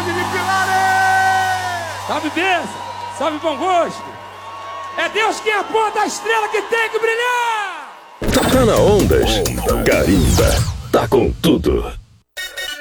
cidade de Pilares! Salve bênção, salve bom gosto. É Deus quem aponta a estrela que tem que brilhar. Tá na Ondas. Carimba. Tá com tudo.